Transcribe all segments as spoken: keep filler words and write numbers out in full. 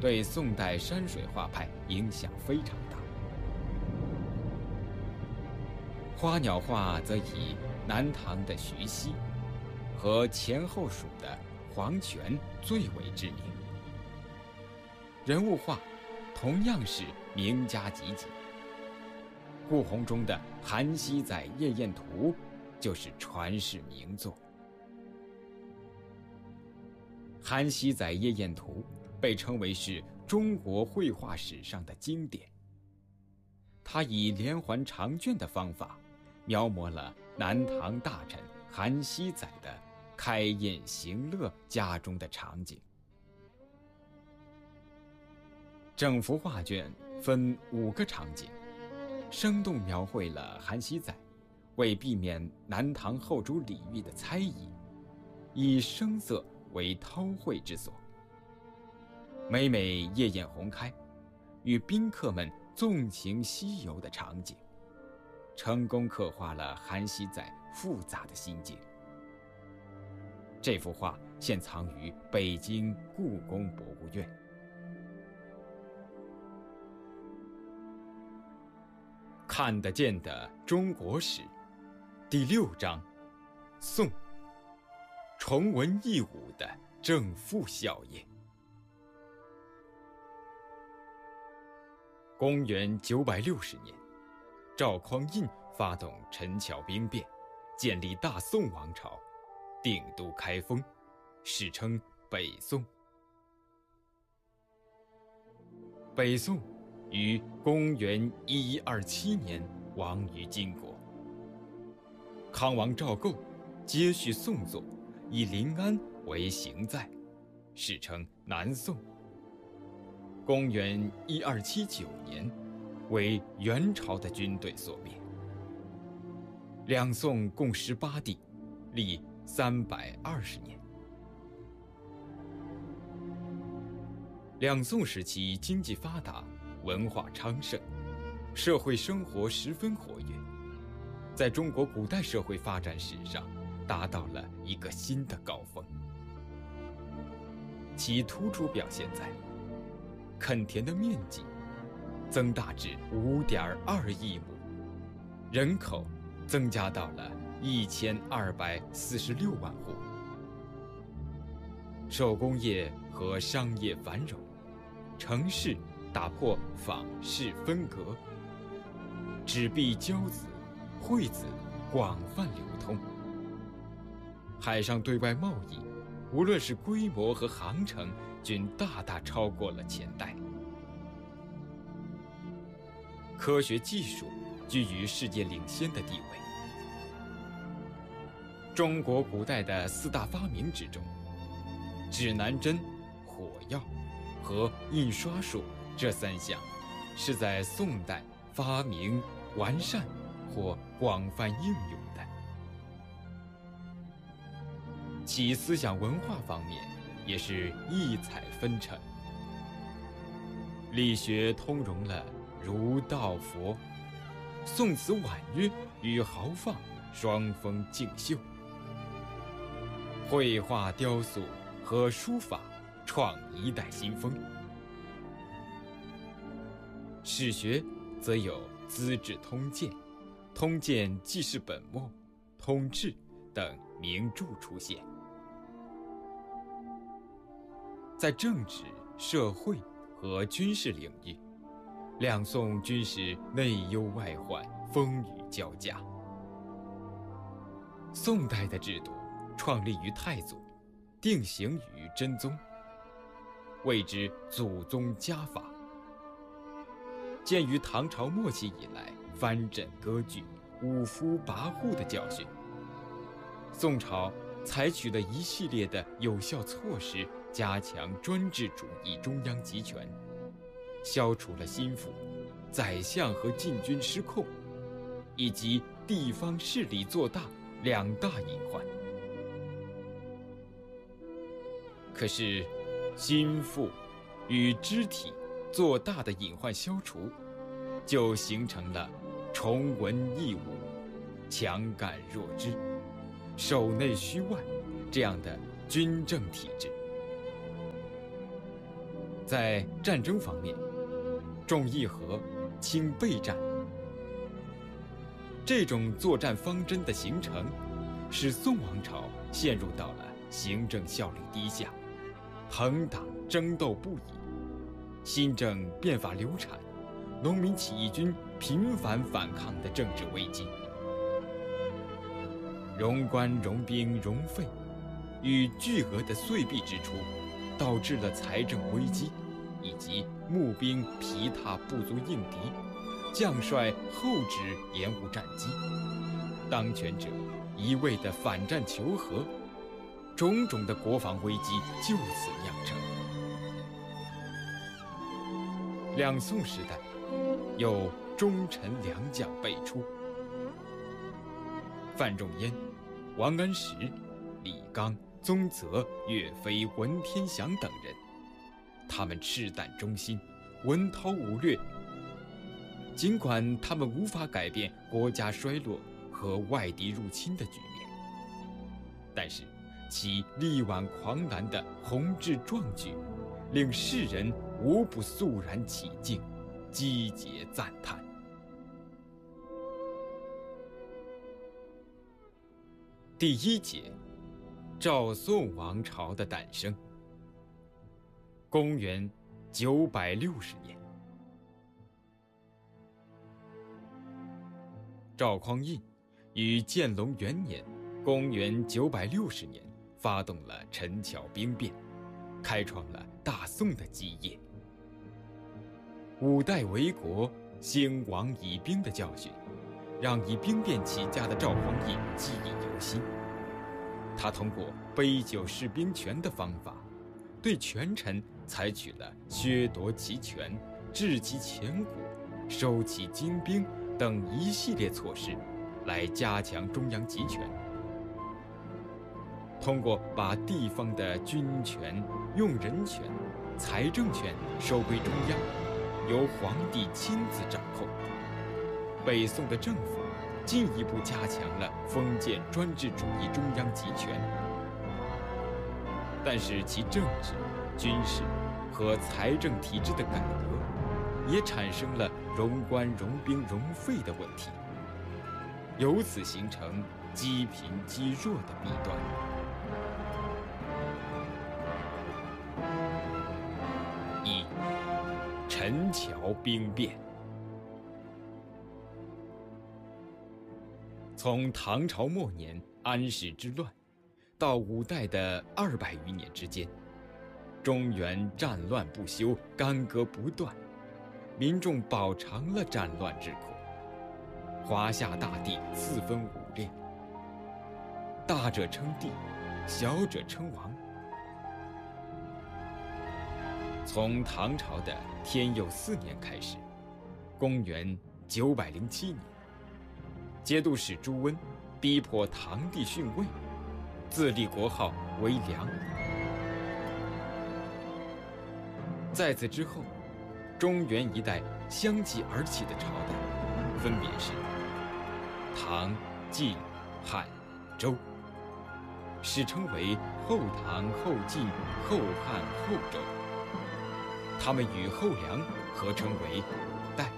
对宋代山水画派影响非常大。花鸟画则以南唐的徐熙和前后蜀的黄权最为知名。人物画同样是名家济济，顾闳中的《韩熙载夜宴图》就是传世名作。《韩熙载夜宴图》被称为是中国绘画史上的经典。它以连环长卷的方法，描摹了南唐大臣韩熙载的开宴行乐家中的场景。整幅画卷分五个场景，生动描绘了韩熙载为避免南唐后主李煜的猜疑，以声色为韬晦之所。每每夜宴红开，与宾客们纵情西游的场景，成功刻画了韩熙载复杂的心境。这幅画现藏于北京故宫博物院。看得见的中国史第六章：宋，崇文抑武的正负效应。公元九百六十年，赵匡胤发动陈桥兵变，建立大宋王朝，定都开封，史称北宋。北宋于公元一一二七年亡于金国。康王赵构接续宋作，以临安为行在，史称南宋。公元一二七九年，为元朝的军队所灭。两宋共十八帝，历三百二十年。两宋时期经济发达，文化昌盛，社会生活十分活跃，在中国古代社会发展史上达到了一个新的高峰。其突出表现在垦田的面积增大至 五点二亿亩，人口增加到了一千二百四十六万户，手工业和商业繁荣，城市打破坊市分隔，纸币交子、惠子广泛流通。海上对外贸易，无论是规模和航程，均大大超过了前代。科学技术居于世界领先的地位。中国古代的四大发明之中，指南针、火药和印刷术这三项是在宋代发明、完善或广泛应用的。其思想文化方面也是异彩纷呈，理学通融了儒道佛，宋词婉约与豪放双峰竞秀，绘画雕塑和书法创一代新风。史学则有《资治通鉴》《通鉴纪事本末》《通志》等名著出现。在政治、社会和军事领域，两宋均是内忧外患，风雨交加。宋代的制度创立于太祖，定型于真宗，谓之祖宗家法。鉴于唐朝末期以来藩镇割据、五夫跋扈的教训，宋朝采取了一系列的有效措施，加强专制主义中央集权，消除了心腹、宰相和禁军失控，以及地方势力做大两大隐患。可是，心腹与肢体做大的隐患消除，就形成了崇文抑武、强干弱枝、守内虚外这样的军政体制。 在战争方面，重议和，轻备战。这种作战方针的形成，使宋王朝陷入到了行政效率低下、朋党争斗不已、新政变法流产、农民起义军频繁反抗的政治危机。荣官、荣兵、荣费与巨额的岁币支出，导致了财政危机，以及募兵疲沓不足应敌，将帅后旨延误战机，当权者一味的反战求和，种种的国防危机就此酿成。两宋时代，有忠臣良将辈出，范仲淹、王安石、李纲、宗泽、岳飞、文天祥等人，他们赤胆忠心，文韬武略。尽管他们无法改变国家衰落和外敌入侵的局面，但是其力挽狂澜的宏志壮举，令世人无不肃然起敬，击节赞叹。第一节，赵宋王朝的诞生。公元九百六十年，赵匡胤于建隆元年（公元九百六十年）发动了陈桥兵变，开创了大宋的基业。五代为国，兴亡以兵的教训，让以兵变起家的赵匡胤记忆犹新。他通过杯酒释兵权的方法，对权臣采取了削夺其权、治其前谷、收其精兵等一系列措施，来加强中央集权。通过把地方的军权、用人权、财政权收归中央，由皇帝亲自掌控，北宋的政府进一步加强了封建专制主义中央集权。但是其政治、军事和财政体制的改革，也产生了荣官、荣兵、荣费的问题，由此形成积贫积弱的弊端。一、陈桥兵变。从唐朝末年安史之乱到五代的二百余年之间，中原战乱不休，干戈不断，民众饱尝了战乱之苦。华夏大地四分五裂，大者称帝，小者称王。从唐朝的天佑四年开始，公元九百零七年，节度使朱温逼迫唐帝逊位，自立国号为梁。在此之后，中原一带相继而起的朝代，分别是唐、晋、汉、周，史称为后唐、后晋、后汉、后周。他们与后梁合称为五代。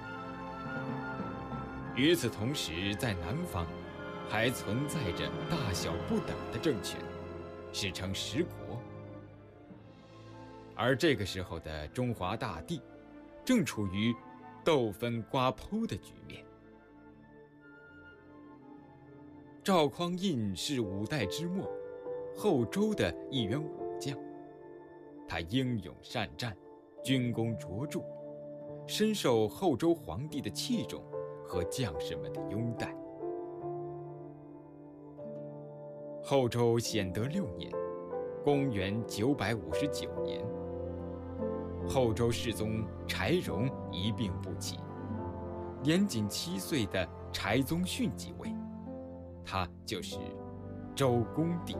与此同时，在南方还存在着大小不等的政权，史称十国。而这个时候的中华大地，正处于斗分瓜剖的局面。赵匡胤是五代之末后周的一员武将，他英勇善战，军功卓著，深受后周皇帝的器重和将士们的拥戴。后周显德六年，公元九百五十九年，后周世宗柴荣一病不起，年仅七岁的柴宗训即位，他就是周恭帝。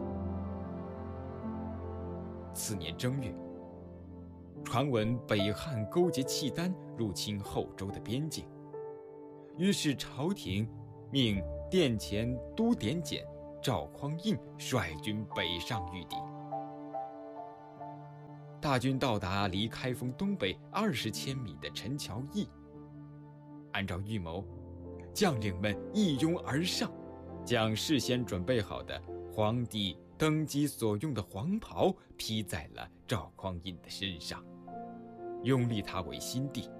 次年正月，传闻北汉勾结契丹入侵后周的边境，于是朝廷命殿前都点检赵匡胤率军北上御敌。 大军到达离开封东北二十千米的陈桥驿。按照预谋，将领们一拥而上，将事先准备好的皇帝登基所用的黄袍披在了赵匡胤的身上，拥立他为新帝。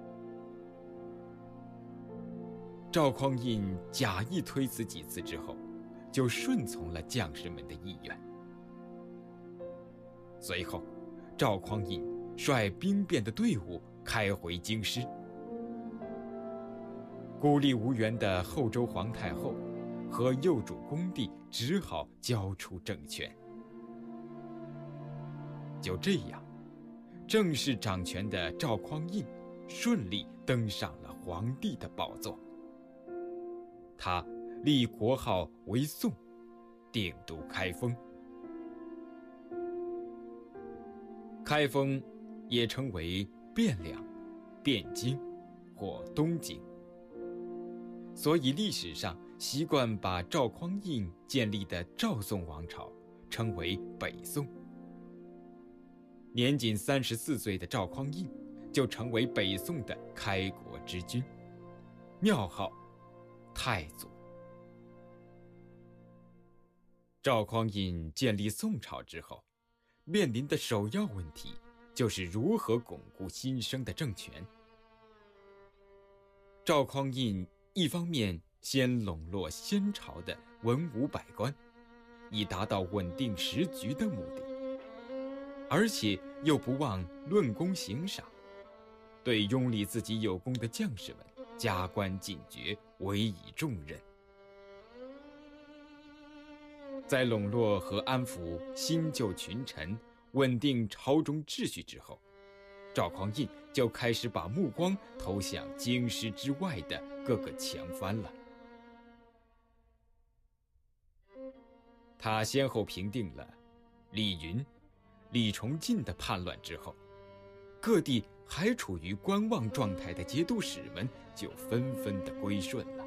赵匡胤假意推辞几次之后，就顺从了将士们的意愿。随后，赵匡胤率兵变的队伍开回京师。孤立无援的后周皇太后和幼主恭帝只好交出政权。就这样，正式掌权的赵匡胤顺利登上了皇帝的宝座。他立国号为宋，定都开封。开封也称为汴梁、汴京或东京，所以历史上习惯把赵匡胤建立的赵宋王朝称为北宋。年仅三十四岁的赵匡胤就成为北宋的开国之君，庙号太祖。赵匡胤建立宋朝之后，面临的首要问题就是如何巩固新生的政权。赵匡胤一方面先笼络先朝的文武百官，以达到稳定时局的目的，而且又不忘论功行赏，对拥立自己有功的将士们加官进爵，委以重任。在笼络和安抚新旧群臣，稳定朝中秩序之后，赵匡胤就开始把目光投向京师之外的各个强藩了。他先后平定了李云、李崇进的叛乱之后，各地还处于观望状态的节度使们就纷纷的归顺了。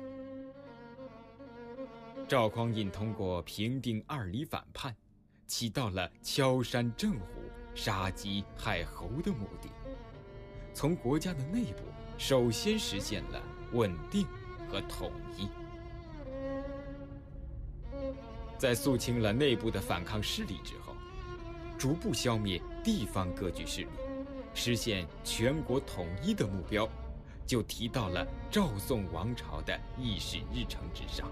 赵匡胤通过平定二李反叛，起到了敲山震虎、杀鸡害猴的目的，从国家的内部首先实现了稳定和统一。在肃清了内部的反抗势力之后，逐步消灭地方割据势力，实现全国统一的目标，就提到了赵宋王朝的议事日程之上。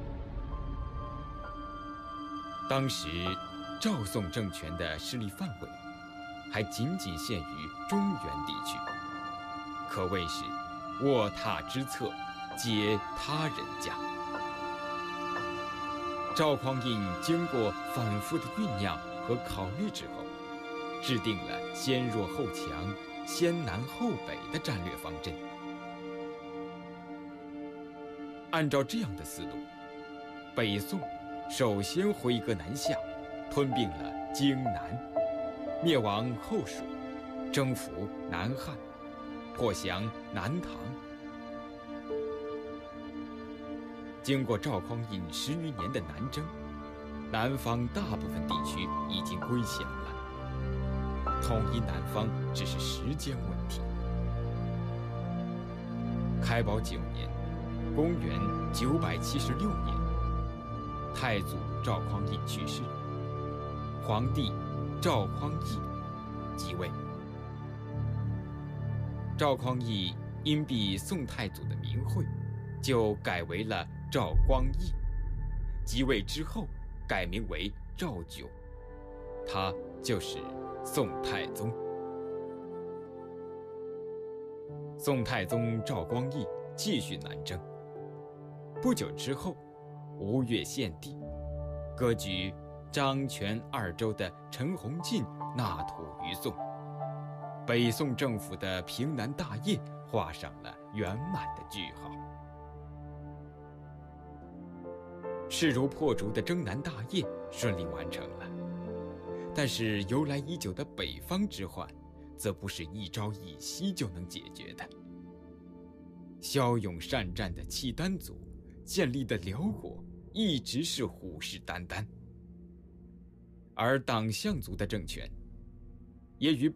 当时赵宋政权的势力范围还仅仅限于中原地区，可谓是卧榻之侧，皆他人家。赵匡胤经过反复的酝酿和考虑之后，制定了先弱后强、先南后北的战略方针。按照这样的思路，北宋首先挥戈南下，吞并了荆南，灭亡后蜀，征服南汉，破降南唐。经过赵匡胤十余年的南征，南方大部分地区已经归降了，统一南方只是时间问题。开宝九年，公元九百七十六年，太祖赵匡胤去世，皇帝赵匡义即位。赵匡义因避宋太祖的名讳，就改为了赵光义。即位之后，改名为赵炯，他就是宋太宗。宋太宗赵光义继续南征，不久之后，吴越献帝，割据张权二州的陈洪进纳土于宋，北宋政府的平南大业画上了圆满的句号。势如破竹的征南大业顺利完成了，但是由来已久的北方之患，则不是一朝一夕就能解决的。骁勇善战的契丹族建立的辽国一直是虎视眈眈，而党项族的政权也与